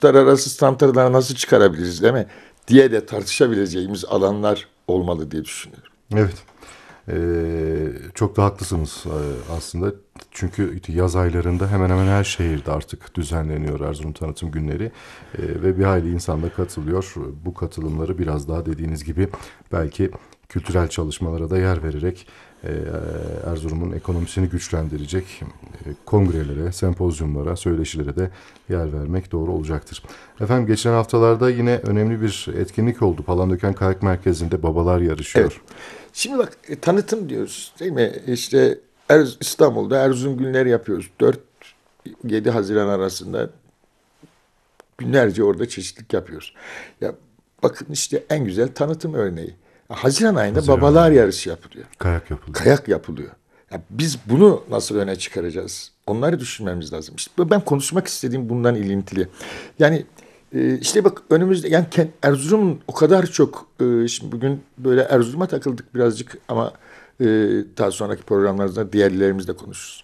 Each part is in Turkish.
uluslararası standartlara nasıl çıkarabiliriz değil mi? Diye de tartışabileceğimiz alanlar olmalı diye düşünüyorum. Evet. Çok da haklısınız aslında. Çünkü yaz aylarında hemen hemen her şehirde artık düzenleniyor Erzurum Tanıtım Günleri. Ve bir hayli insan da katılıyor. Bu katılımları biraz daha dediğiniz gibi belki kültürel çalışmalara da yer vererek Erzurum'un ekonomisini güçlendirecek kongrelere, sempozyumlara, söyleşilere de yer vermek doğru olacaktır. Efendim geçen haftalarda yine önemli bir etkinlik oldu. Palandöken Kayak Merkezi'nde babalar Evet. yarışıyor. Şimdi bak tanıtım diyoruz değil mi? İşte İstanbul'da Erzurum günleri yapıyoruz. 4-7 Haziran arasında günlerce orada çeşitlilik yapıyoruz. Ya bakın işte en güzel tanıtım örneği. Haziran ayında Haziran babalar ayında yarışı yapılıyor. kayak yapılıyor. Kayak yapılıyor. Ya biz bunu nasıl öne çıkaracağız? Onları düşünmemiz lazım. İşte ben konuşmak istediğim bundan ilintili. Yani işte bak önümüzde yani Erzurum'un o kadar çok şimdi bugün böyle Erzurum'a takıldık birazcık ama e, daha sonraki programlarda diğerlerimizle konuşuruz.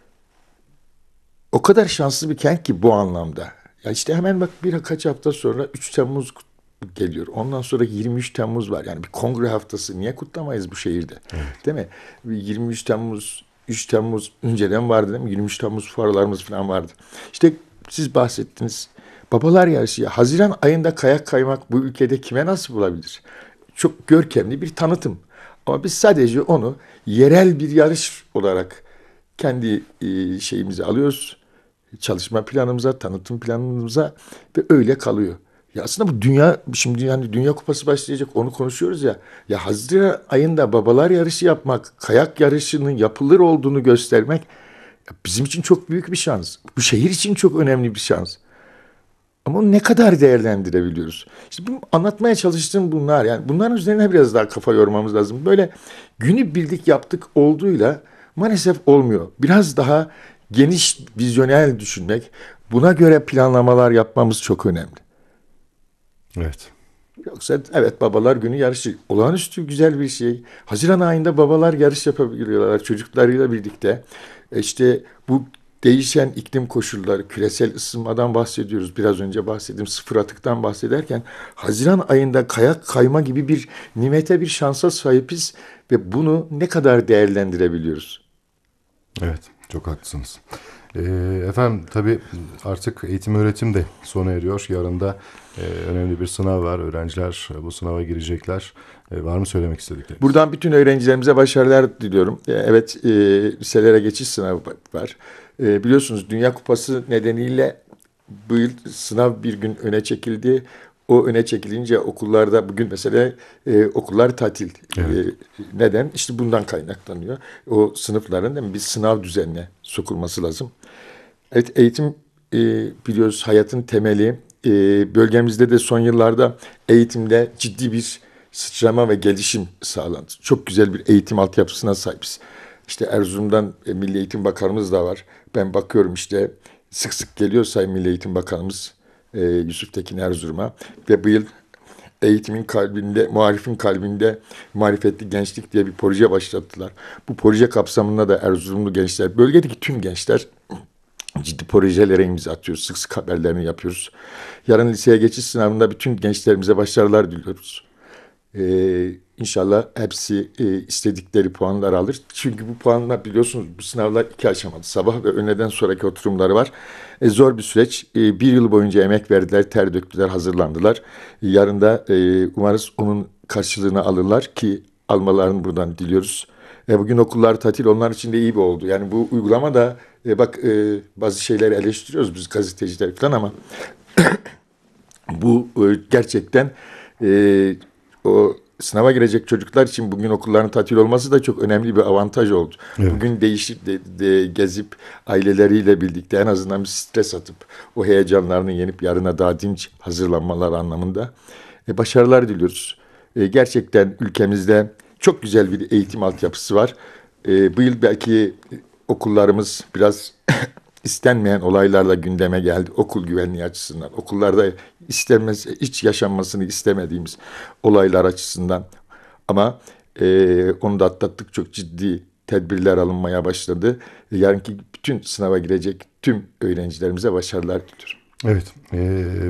O kadar şanslı bir kent ki bu anlamda. Ya işte hemen bak birkaç hafta sonra 3 Temmuz geliyor. Ondan sonra 23 Temmuz var. Yani bir kongre haftası niye kutlamayız bu şehirde? Evet. Değil mi? 23 Temmuz, 3 Temmuz önceden vardı değil mi? 23 Temmuz fuarlarımız falan vardı. İşte siz bahsettiniz. Babalar yarışı ya. Haziran ayında kayak kaymak bu ülkede kime nasip olabilir? Çok görkemli bir tanıtım. Ama biz sadece onu yerel bir yarış olarak kendi şeyimizi alıyoruz. Çalışma planımıza, tanıtım planımıza ve öyle kalıyor. Ya aslında bu dünya şimdi yani Dünya Kupası başlayacak onu konuşuyoruz ya. Ya Haziran ayında babalar yarışı yapmak, kayak yarışının yapılır olduğunu göstermek ya bizim için çok büyük bir şans. Bu şehir için çok önemli bir şans. Ama onu ne kadar değerlendirebiliyoruz? İşte bu anlatmaya çalıştığım bunlar. Yani bunların üzerine biraz daha kafa yormamız lazım. Böyle günübirlik yaptık olduğuyla maalesef olmuyor. Biraz daha geniş, vizyonel düşünmek, buna göre planlamalar yapmamız çok önemli. Evet. Yoksa evet babalar günü yarışı olağanüstü güzel bir şey. Haziran ayında babalar yarış yapabiliyorlar çocuklarıyla birlikte. İşte bu değişen iklim koşulları, küresel ısınmadan bahsediyoruz. Biraz önce bahsettiğim sıfır atıktan bahsederken Haziran ayında kayak kayma gibi bir nimete bir şansa sahibiz ve bunu ne kadar değerlendirebiliyoruz? Evet. Çok haklısınız. Ee, Efendim tabii artık eğitim öğretim de sona eriyor. Yarın da önemli bir sınav var. Öğrenciler bu sınava girecekler. Var mı söylemek istedikleriniz? Buradan bütün öğrencilerimize başarılar diliyorum. Evet, liselere geçiş sınavı var. Biliyorsunuz Dünya Kupası nedeniyle bu yıl sınav bir gün öne çekildi. O öne çekilince okullarda bugün mesela okullar tatil. Evet. Neden? İşte bundan kaynaklanıyor. O sınıfların değil mi, bir sınav düzenine sokulması lazım. Evet, eğitim e, biliyoruz hayatın temeli. Bölgemizde de son yıllarda eğitimde ciddi bir sıçrama ve gelişim sağlandı. Çok güzel bir eğitim altyapısına sahibiz. İşte Erzurum'dan Milli Eğitim Bakanımız da var. Ben bakıyorum işte sık sık geliyor Sayın Milli Eğitim Bakanımız Yusuf Tekin Erzurum'a. Ve bu yıl eğitimin kalbinde, muharifin kalbinde marifetli gençlik diye bir proje başlattılar. Bu proje kapsamında da Erzurumlu gençler, bölgedeki tüm gençler ciddi projelere imza atıyoruz. Sık sık haberlerini yapıyoruz. Yarın liseye geçiş sınavında bütün gençlerimize başarılar diliyoruz. İnşallah hepsi istedikleri puanlar alır. Çünkü bu puanlar biliyorsunuz bu sınavlar 2 aşamalı. Sabah ve öğleden sonraki oturumları var. Zor bir süreç. 1 yıl boyunca emek verdiler, ter döktüler, hazırlandılar. Yarın da umarız onun karşılığını alırlar ki almalarını buradan diliyoruz. Bugün okullar tatil onlar için de iyi bir oldu. Yani bu uygulama da bak bazı şeyleri eleştiriyoruz biz gazeteciler falan ama bu gerçekten e, o sınava girecek çocuklar için bugün okulların tatil olması da çok önemli bir avantaj oldu. Evet. Bugün değişip de gezip aileleriyle birlikte en azından bir stres atıp o heyecanlarını yenip yarına daha dinç hazırlanmalar anlamında başarılar diliyoruz. Gerçekten ülkemizde çok güzel bir eğitim altyapısı var. Bu yıl belki okullarımız biraz istenmeyen olaylarla gündeme geldi. Okul güvenliği açısından, okullarda istenmez, hiç yaşanmasını istemediğimiz olaylar açısından. Ama onu da atlattık. Çok ciddi tedbirler alınmaya başladı. Yarınki bütün sınava girecek tüm öğrencilerimize başarılar diliyorum. Evet.